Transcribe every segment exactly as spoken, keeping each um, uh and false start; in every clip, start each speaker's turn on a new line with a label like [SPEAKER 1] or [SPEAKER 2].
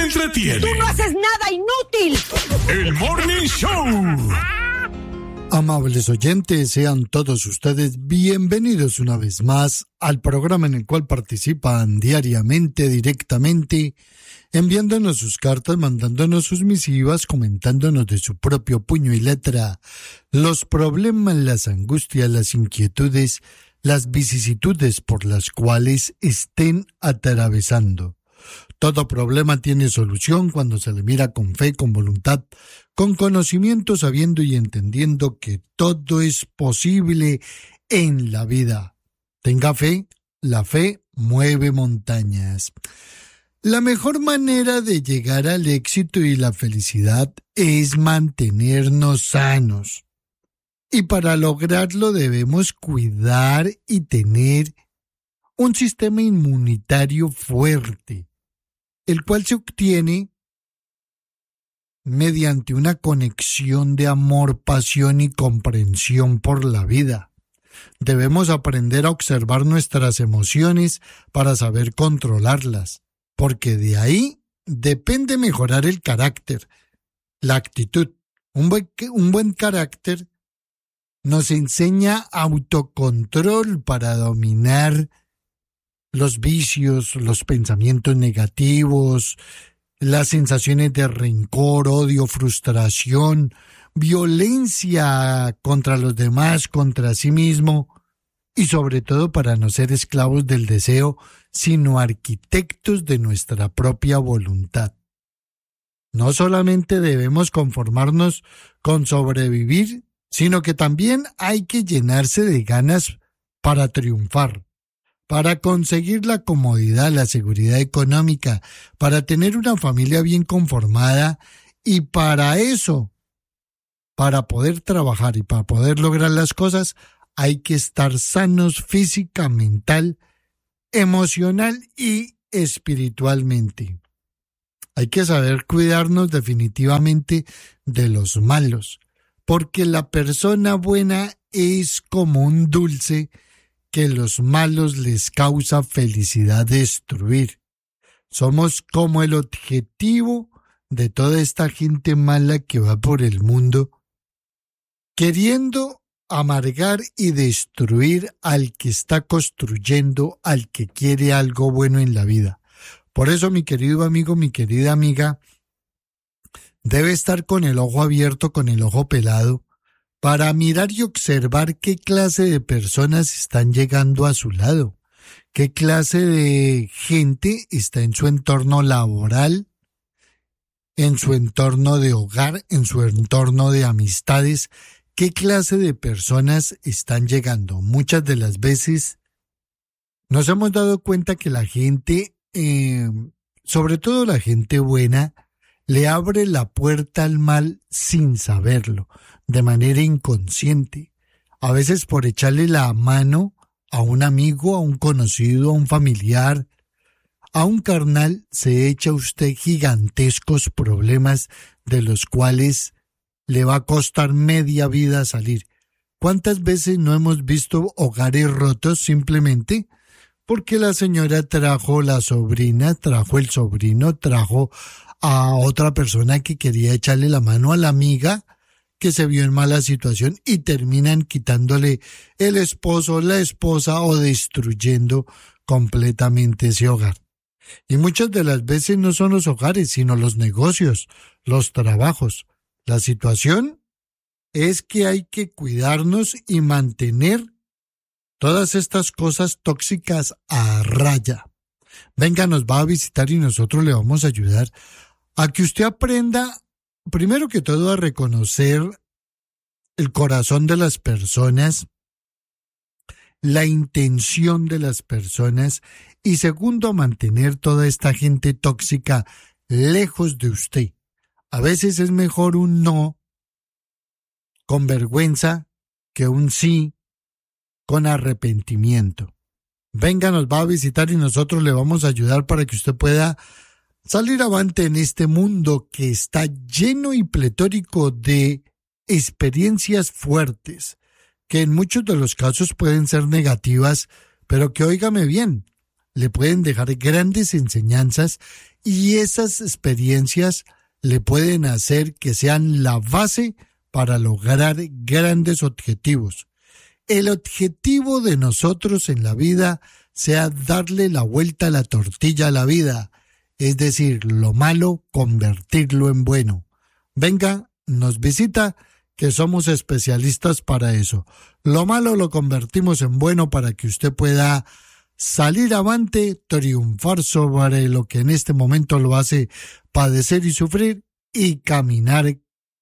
[SPEAKER 1] entretiene.
[SPEAKER 2] ¡Tú no haces nada, inútil!
[SPEAKER 1] El Morning Show.
[SPEAKER 3] Amables oyentes, sean todos ustedes bienvenidos una vez más al programa en el cual participan diariamente, directamente, enviándonos sus cartas, mandándonos sus misivas, comentándonos de su propio puño y letra los problemas, las angustias, las inquietudes, las vicisitudes por las cuales estén atravesando. Todo problema tiene solución cuando se le mira con fe, con voluntad, con conocimiento, sabiendo y entendiendo que todo es posible en la vida. Tenga fe, la fe mueve montañas. La mejor manera de llegar al éxito y la felicidad es mantenernos sanos. Y para lograrlo debemos cuidar y tener un sistema inmunitario fuerte, el cual se obtiene mediante una conexión de amor, pasión y comprensión por la vida. Debemos aprender a observar nuestras emociones para saber controlarlas, porque de ahí depende mejorar el carácter, la actitud. Un buen, un buen carácter nos enseña autocontrol para dominar los vicios, los pensamientos negativos, las sensaciones de rencor, odio, frustración, violencia contra los demás, contra sí mismo, y sobre todo para no ser esclavos del deseo, sino arquitectos de nuestra propia voluntad. No solamente debemos conformarnos con sobrevivir, sino que también hay que llenarse de ganas para triunfar, para conseguir la comodidad, la seguridad económica, para tener una familia bien conformada, y para eso, para poder trabajar y para poder lograr las cosas, hay que estar sanos física, mental, emocional y espiritualmente. Hay que saber cuidarnos definitivamente de los malos, porque la persona buena es como un dulce que los malos les causa felicidad destruir. Somos como el objetivo de toda esta gente mala que va por el mundo, queriendo amargar y destruir al que está construyendo, al que quiere algo bueno en la vida. Por eso, mi querido amigo, mi querida amiga, debe estar con el ojo abierto, con el ojo pelado, para mirar y observar qué clase de personas están llegando a su lado, qué clase de gente está en su entorno laboral, en su entorno de hogar, en su entorno de amistades, qué clase de personas están llegando. Muchas de las veces nos hemos dado cuenta que la gente, eh, sobre todo la gente buena, le abre la puerta al mal sin saberlo, de manera inconsciente, a veces por echarle la mano a un amigo, a un conocido, a un familiar, a un carnal, se echa usted gigantescos problemas de los cuales le va a costar media vida salir. ¿Cuántas veces no hemos visto hogares rotos simplemente porque la señora trajo la sobrina, trajo el sobrino, trajo a otra persona que quería echarle la mano a la amiga que se vio en mala situación, y terminan quitándole el esposo, la esposa, o destruyendo completamente ese hogar? Y muchas de las veces no son los hogares, sino los negocios, los trabajos. La situación es que hay que cuidarnos y mantener todas estas cosas tóxicas a raya. Venga, nos va a visitar y nosotros le vamos a ayudar a que usted aprenda, primero que todo, a reconocer el corazón de las personas, la intención de las personas, y segundo, a mantener toda esta gente tóxica lejos de usted. A veces es mejor un no con vergüenza que un sí con arrepentimiento. Venga, nos va a visitar y nosotros le vamos a ayudar para que usted pueda salir avante en este mundo que está lleno y pletórico de experiencias fuertes, que en muchos de los casos pueden ser negativas, pero que, óigame bien, le pueden dejar grandes enseñanzas y esas experiencias le pueden hacer que sean la base para lograr grandes objetivos. El objetivo de nosotros en la vida sea darle la vuelta a la tortilla a la vida, es decir, lo malo, convertirlo en bueno. Venga, nos visita, que somos especialistas para eso. Lo malo lo convertimos en bueno para que usted pueda salir avante, triunfar sobre lo que en este momento lo hace padecer y sufrir y caminar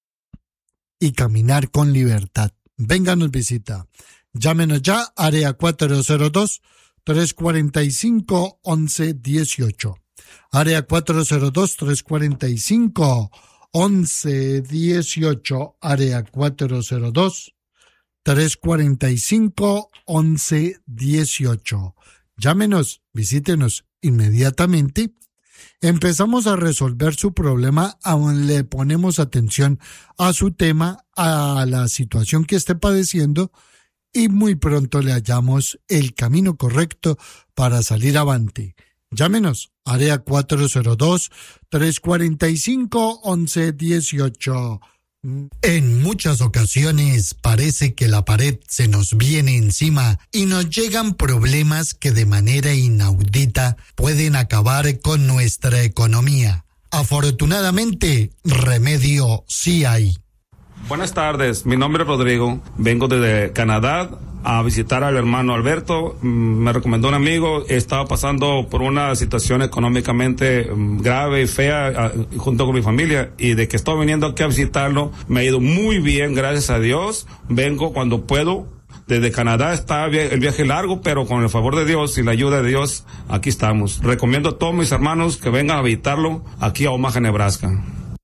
[SPEAKER 3] y caminar con libertad. Venga, nos visita. Llámenos ya, área cuatro cero dos, tres cuatro cinco, once dieciocho. Área cuatro cero dos, tres cuatro cinco, once dieciocho. Área cuatro cero dos, tres cuatro cinco, once dieciocho. Llámenos, visítenos inmediatamente. Empezamos a resolver su problema, aún le ponemos atención a su tema, a la situación que esté padeciendo, y muy pronto le hallamos el camino correcto para salir avante. Llámenos, área cuatro cero dos, tres cuatro cinco, once dieciocho. En muchas ocasiones parece que la pared se nos viene encima y nos llegan problemas que de manera inaudita pueden acabar con nuestra economía. Afortunadamente, remedio sí hay.
[SPEAKER 4] Buenas tardes, mi nombre es Rodrigo, vengo desde Canadá a visitar al hermano Alberto. Me recomendó un amigo, estaba pasando por una situación económicamente grave y fea junto con mi familia, y de que estoy viniendo aquí a visitarlo me ha ido muy bien, gracias a Dios. Vengo cuando puedo. Desde Canadá está el viaje largo, pero con el favor de Dios y la ayuda de Dios, aquí estamos. Recomiendo a todos mis hermanos que vengan a visitarlo aquí a Omaha, Nebraska.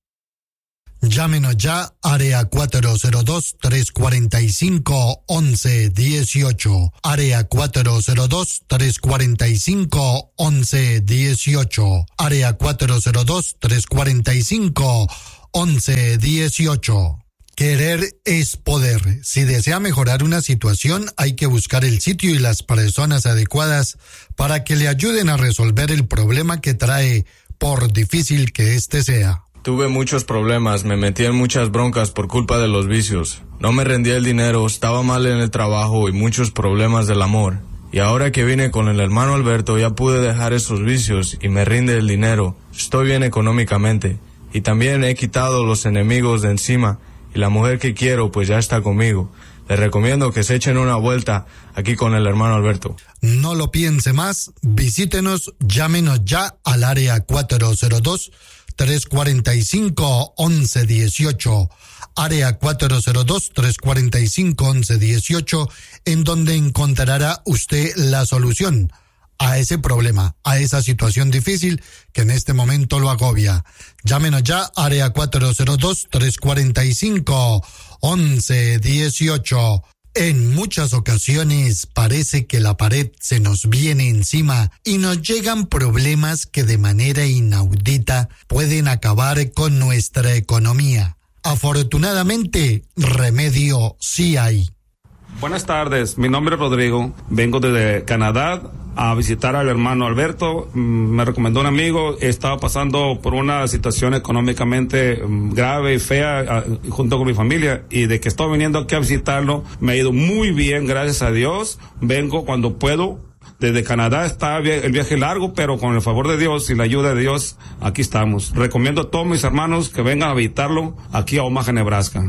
[SPEAKER 3] Llámenos ya, área cuatro cero dos, tres cuatro cinco, once dieciocho. Área cuatro cero dos, tres cuatro cinco, once dieciocho. Área cuatro cero dos, tres cuatro cinco, once dieciocho. Querer es poder. Si desea mejorar una situación, hay que buscar el sitio y las personas adecuadas para que le ayuden a resolver el problema que trae, por difícil que éste sea.
[SPEAKER 5] Tuve muchos problemas, me metí en muchas broncas por culpa de los vicios. No me rendía el dinero, estaba mal en el trabajo y muchos problemas del amor. Y ahora que vine con el hermano Alberto ya pude dejar esos vicios y me rinde el dinero. Estoy bien económicamente. Y también he quitado los enemigos de encima y la mujer que quiero pues ya está conmigo. Les recomiendo que se echen una vuelta aquí con el hermano Alberto.
[SPEAKER 3] No lo piense más, visítenos, llámenos ya al área cuatro cero dos, tres cuatro cinco, once dieciocho. Área cuatro cero dos, tres cuatro cinco, once dieciocho, en donde encontrará usted la solución a ese problema, a esa situación difícil que en este momento lo agobia. Llámenos ya, área cuatro cero dos, tres cuatro cinco, once dieciocho. En muchas ocasiones parece que la pared se nos viene encima y nos llegan problemas que de manera inaudita pueden acabar con nuestra economía. Afortunadamente, remedio sí hay.
[SPEAKER 4] Buenas tardes, mi nombre es Rodrigo, vengo desde Canadá a visitar al hermano Alberto. Me recomendó un amigo, estaba pasando por una situación económicamente grave y fea junto con mi familia, y de que estoy viniendo aquí a visitarlo me ha ido muy bien, gracias a Dios. Vengo cuando puedo. Desde Canadá está el viaje largo, pero con el favor de Dios y la ayuda de Dios, aquí estamos. Recomiendo a todos mis hermanos que vengan a visitarlo aquí a Omaha, Nebraska.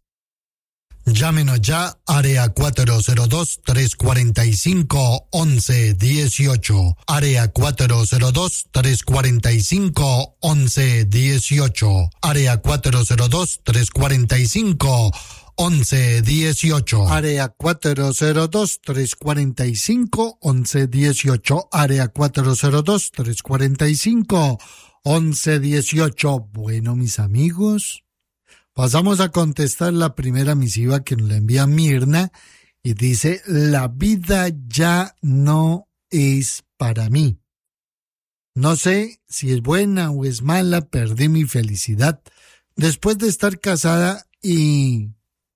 [SPEAKER 3] Llámenos ya, área cuatro cero dos, tres cuatro cinco, once dieciocho. Área cuatro cero dos, tres cuatro cinco, once dieciocho. Área cuatro cero dos, tres cuatro cinco, once dieciocho. Área cuatro cero dos, tres cuatro cinco, once dieciocho. Área cuatro cero dos, tres cuatro cinco, once dieciocho. Bueno, mis amigos, pasamos a contestar la primera misiva que nos la envía Mirna y dice: la vida ya no es para mí. No sé si es buena o es mala, perdí mi felicidad después de estar casada y...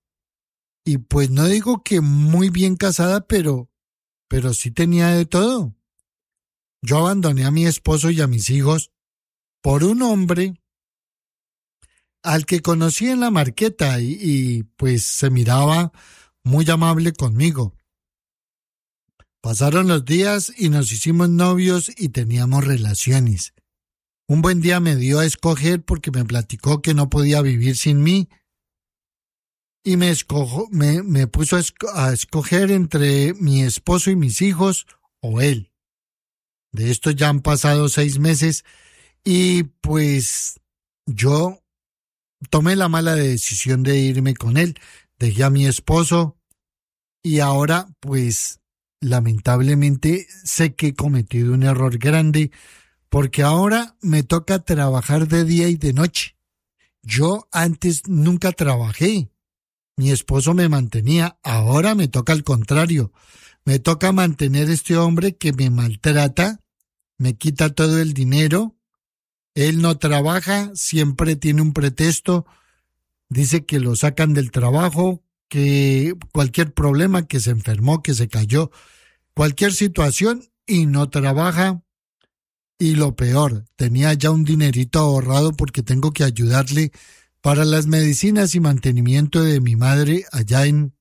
[SPEAKER 3] Y pues no digo que muy bien casada, pero, pero sí tenía de todo. Yo abandoné a mi esposo y a mis hijos por un hombre al que conocí en la marqueta y, y pues se miraba muy amable conmigo. Pasaron los días y nos hicimos novios y teníamos relaciones. Un buen día me dio a escoger porque me platicó que no podía vivir sin mí y me, escojo, me, me puso a, esco, a escoger entre mi esposo y mis hijos o él. De esto ya han pasado seis meses y pues yo tomé la mala decisión de irme con él. Dejé a mi esposo y ahora pues lamentablemente sé que he cometido un error grande porque ahora me toca trabajar de día y de noche. Yo antes nunca trabajé. Mi esposo me mantenía, ahora me toca al contrario. Me toca mantener a este hombre que me maltrata, me quita todo el dinero. Él no trabaja, siempre tiene un pretexto. Dice que lo sacan del trabajo, que cualquier problema, que se enfermó, que se cayó, cualquier situación y no trabaja. Y lo peor, tenía ya un dinerito ahorrado porque tengo que ayudarle para las medicinas y mantenimiento de mi madre allá en,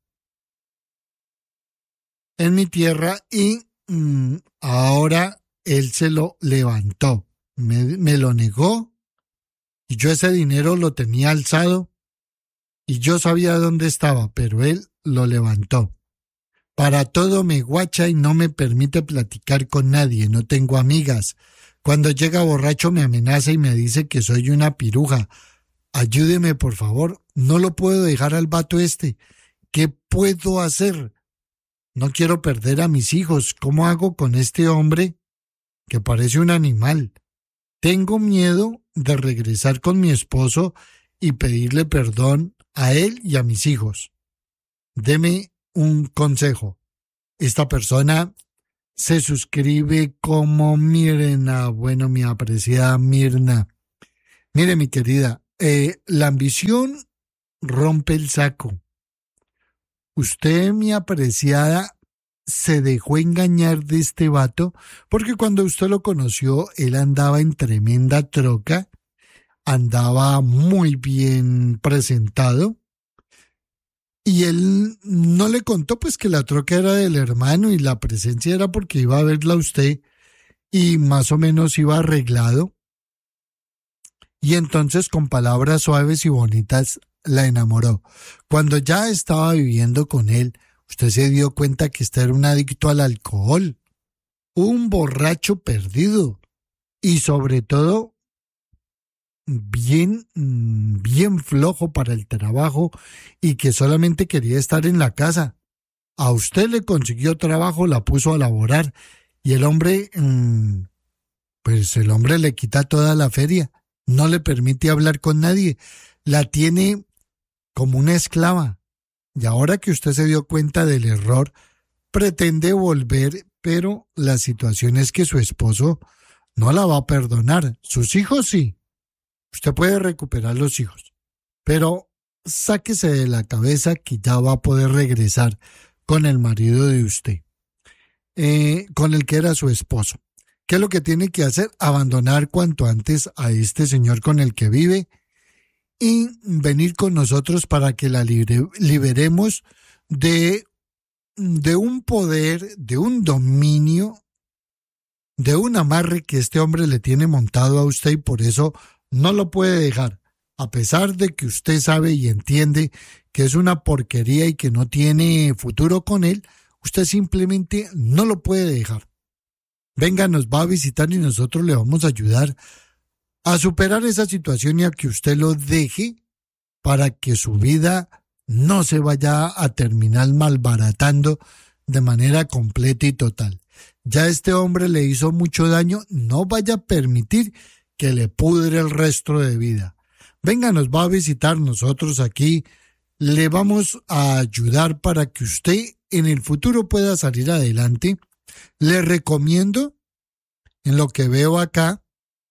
[SPEAKER 3] en mi tierra y mmm, ahora él se lo levantó, me, me lo negó y yo ese dinero lo tenía alzado y yo sabía dónde estaba, pero él lo levantó. Para todo me guacha y no me permite platicar con nadie, no tengo amigas. Cuando llega borracho me amenaza y me dice que soy una piruja. Ayúdeme, por favor. No lo puedo dejar al vato este. ¿Qué puedo hacer? No quiero perder a mis hijos. ¿Cómo hago con este hombre que parece un animal? Tengo miedo de regresar con mi esposo y pedirle perdón a él y a mis hijos. Deme un consejo. Esta persona se suscribe como Mirna. Bueno, mi apreciada Mirna. Mire, mi querida, eh, la ambición rompe el saco. Usted, mi apreciada, se dejó engañar de este vato porque cuando usted lo conoció, él andaba en tremenda troca, andaba muy bien presentado. Y él no le contó pues que la troca era del hermano y la presencia era porque iba a verla a usted y más o menos iba arreglado. Y entonces con palabras suaves y bonitas la enamoró. Cuando ya estaba viviendo con él, usted se dio cuenta que este era un adicto al alcohol, un borracho perdido y sobre todo bien, bien flojo para el trabajo y que solamente quería estar en la casa. A usted le consiguió trabajo, la puso a laborar y el hombre, pues el hombre le quita toda la feria, no le permite hablar con nadie, la tiene como una esclava. Y ahora que usted se dio cuenta del error, pretende volver, pero la situación es que su esposo no la va a perdonar. Sus hijos sí. Usted puede recuperar los hijos, pero sáquese de la cabeza que ya va a poder regresar con el marido de usted, eh, con el que era su esposo. ¿Qué es lo que tiene que hacer? Abandonar cuanto antes a este señor con el que vive y venir con nosotros para que la libre, liberemos de, de un poder, de un dominio, de un amarre que este hombre le tiene montado a usted y por eso no lo puede dejar, a pesar de que usted sabe y entiende que es una porquería y que no tiene futuro con él, usted simplemente no lo puede dejar. Venga, nos va a visitar y nosotros le vamos a ayudar a superar esa situación y a que usted lo deje para que su vida no se vaya a terminar malbaratando de manera completa y total. Ya este hombre le hizo mucho daño, no vaya a permitir que le pudre el resto de vida. Venga, nos va a visitar nosotros aquí, le vamos a ayudar para que usted en el futuro pueda salir adelante. Le recomiendo, en lo que veo acá,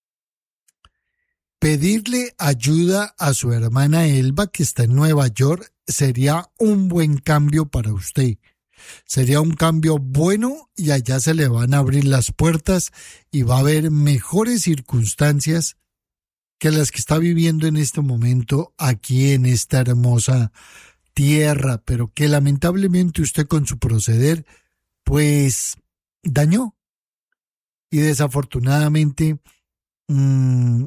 [SPEAKER 3] pedirle ayuda a su hermana Elba, que está en Nueva York, sería un buen cambio para usted. Sería un cambio bueno y allá se le van a abrir las puertas y va a haber mejores circunstancias que las que está viviendo en este momento aquí en esta hermosa tierra, pero que lamentablemente usted con su proceder pues dañó. Y desafortunadamente mmm,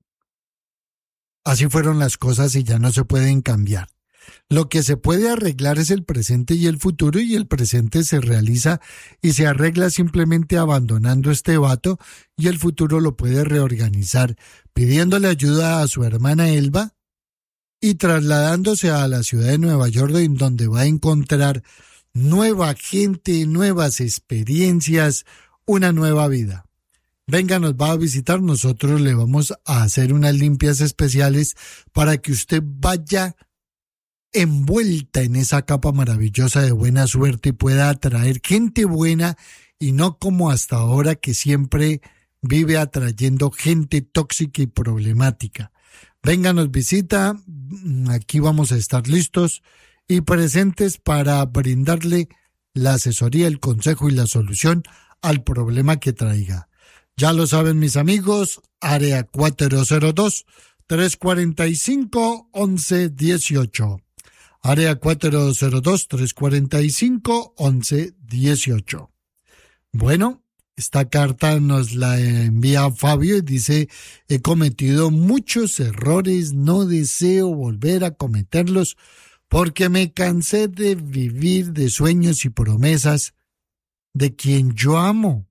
[SPEAKER 3] así fueron las cosas y ya no se pueden cambiar. Lo que se puede arreglar es el presente y el futuro, y el presente se realiza y se arregla simplemente abandonando este vato, y el futuro lo puede reorganizar pidiéndole ayuda a su hermana Elba y trasladándose a la ciudad de Nueva York, en donde va a encontrar nueva gente, nuevas experiencias, una nueva vida. Venga, nos va a visitar, nosotros le vamos a hacer unas limpias especiales para que usted vaya envuelta en esa capa maravillosa de buena suerte y pueda atraer gente buena, y no como hasta ahora, que siempre vive atrayendo gente tóxica y problemática. Venga, nos visita, aquí vamos a estar listos y presentes para brindarle la asesoría, el consejo y la solución al problema que traiga. Ya lo saben mis amigos, área cuatro cero dos, tres cuatro cinco, once dieciocho. Área cuatro cero dos, tres cuatro cinco, once dieciocho. Bueno, esta carta nos la envía Fabio y dice: he cometido muchos errores, no deseo volver a cometerlos porque me cansé de vivir de sueños y promesas de quien yo amo.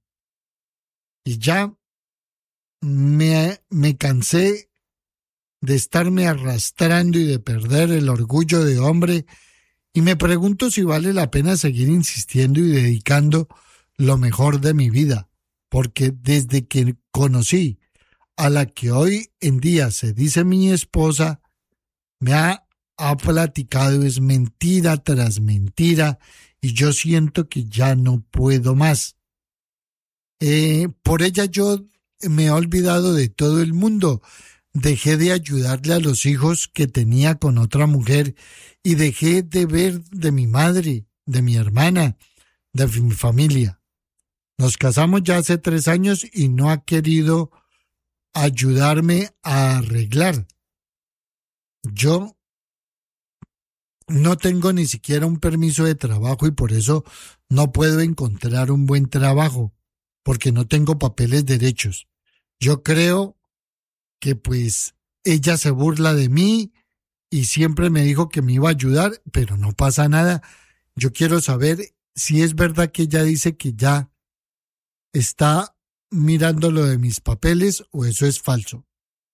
[SPEAKER 3] Y ya me, me cansé de estarme arrastrando y de perder el orgullo de hombre, y me pregunto si vale la pena seguir insistiendo y dedicando lo mejor de mi vida, porque desde que conocí a la que hoy en día se dice mi esposa, me ha, ha platicado es mentira tras mentira, y yo siento que ya no puedo más. Eh, por ella yo me he olvidado de todo el mundo. Dejé de ayudarle a los hijos que tenía con otra mujer y dejé de ver de mi madre, de mi hermana, de mi familia. Nos casamos ya hace tres años y no ha querido ayudarme a arreglar. Yo no tengo ni siquiera un permiso de trabajo y por eso no puedo encontrar un buen trabajo, porque no tengo papeles derechos. Yo creo que pues ella se burla de mí y siempre me dijo que me iba a ayudar, pero no pasa nada. Yo quiero saber si es verdad que ella dice que ya está mirando lo de mis papeles o eso es falso.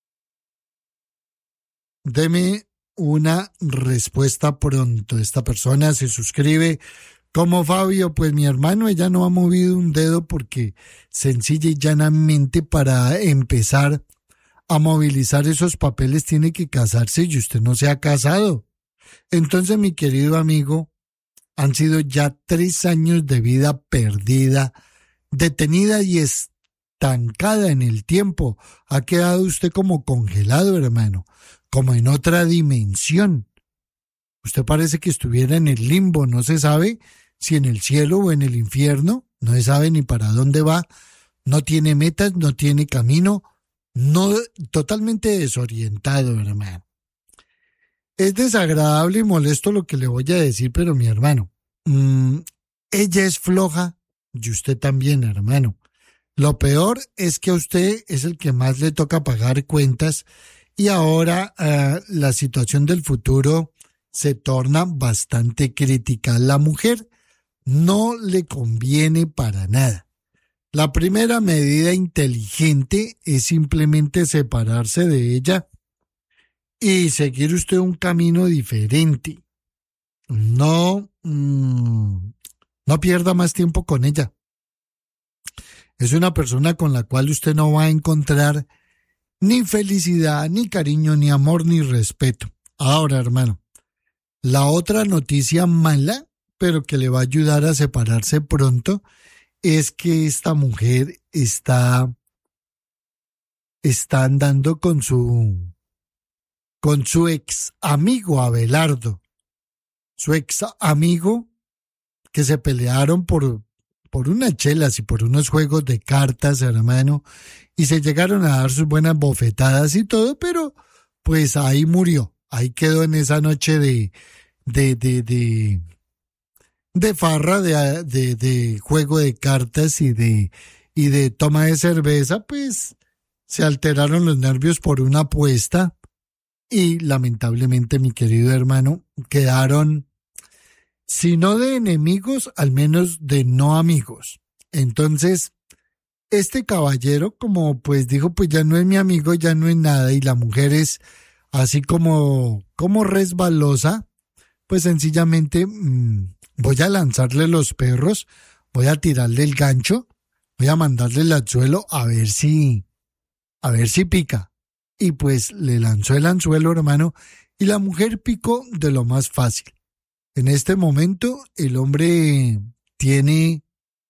[SPEAKER 3] Deme una respuesta pronto. Esta persona se suscribe como Fabio. Pues mi hermano, ella no ha movido un dedo porque sencilla y llanamente para empezar a movilizar esos papeles tiene que casarse y usted no se ha casado. Entonces, mi querido amigo, han sido ya tres años de vida perdida, detenida y estancada en el tiempo. Ha quedado usted como congelado, hermano, como en otra dimensión. Usted parece que estuviera en el limbo, no se sabe si en el cielo o en el infierno, no se sabe ni para dónde va, no tiene metas, no tiene camino, no, totalmente desorientado, hermano. Es desagradable y molesto lo que le voy a decir, pero mi hermano, mmm, ella es floja y usted también, hermano. Lo peor es que a usted es el que más le toca pagar cuentas y ahora uh, la situación del futuro se torna bastante crítica. La mujer no le conviene para nada. La primera medida inteligente es simplemente separarse de ella y seguir usted un camino diferente. No, mmm, no pierda más tiempo con ella. Es una persona con la cual usted no va a encontrar ni felicidad, ni cariño, ni amor, ni respeto. Ahora, hermano, la otra noticia mala, pero que le va a ayudar a separarse pronto, es que esta mujer está, está andando con su, con su ex amigo Abelardo. Su ex amigo, que se pelearon por, por unas chelas y por unos juegos de cartas, hermano, y se llegaron a dar sus buenas bofetadas y todo, pero pues ahí murió, ahí quedó en esa noche de, de, de, de, de farra, de, de, de juego de cartas y de, y de toma de cerveza, pues se alteraron los nervios por una apuesta y lamentablemente, mi querido hermano, quedaron, si no de enemigos, al menos de no amigos. Entonces, este caballero, como pues dijo, pues ya no es mi amigo, ya no es nada, y la mujer es así como, como resbalosa, pues sencillamente mmm, voy a lanzarle los perros, voy a tirarle el gancho, voy a mandarle el anzuelo a ver si, a ver si pica. Y pues le lanzó el anzuelo, hermano, y la mujer picó de lo más fácil. En este momento el hombre tiene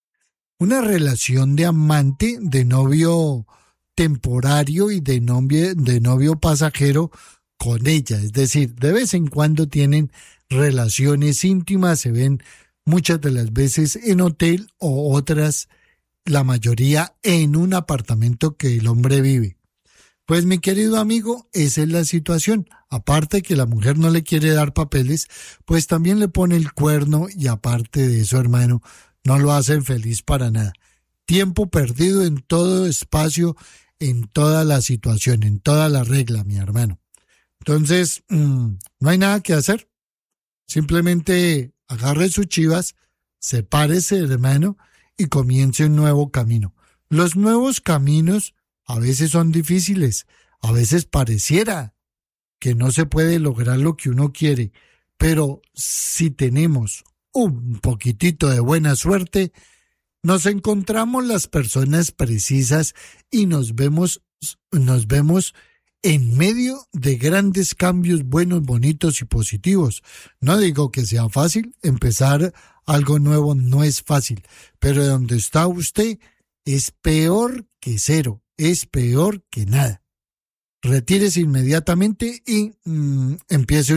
[SPEAKER 3] una relación de amante, de novio temporario y de novio, de novio pasajero con ella. Es decir, de vez en cuando tienen relaciones íntimas, se ven muchas de las veces en hotel o otras, la mayoría en un apartamento que el hombre vive. Pues mi querido amigo, esa es la situación. Aparte que la mujer no le quiere dar papeles, pues también le pone el cuerno y aparte de eso, hermano, no lo hacen feliz para nada. Tiempo perdido en todo espacio, en toda la situación, en toda la regla, mi hermano. Entonces, mmm, no hay nada que hacer. Simplemente agarre sus chivas, sepárese, hermano, y comience un nuevo camino. Los nuevos caminos a veces son difíciles, a veces pareciera que no se puede lograr lo que uno quiere, pero si tenemos un poquitito de buena suerte, nos encontramos las personas precisas y nos vemos, nos vemos en medio de grandes cambios buenos, bonitos y positivos. No digo que sea fácil, empezar algo nuevo no es fácil, pero donde está usted es peor que cero. Es peor que nada. Retírese inmediatamente y mmm, empiece